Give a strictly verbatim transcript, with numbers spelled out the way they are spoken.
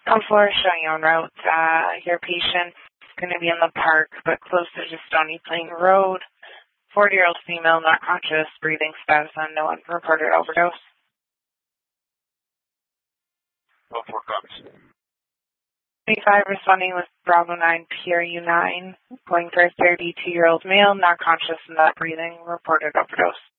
On floor showing you en route. Uh, your patient is going to be in the park, but close to just Stony Plain Road. forty-year-old female, not conscious, breathing status unknown, reported overdose. Well, four copies. twenty-five responding with Bravo nine, P R U nine, going for a thirty-two-year-old male, not conscious and not breathing, reported overdose.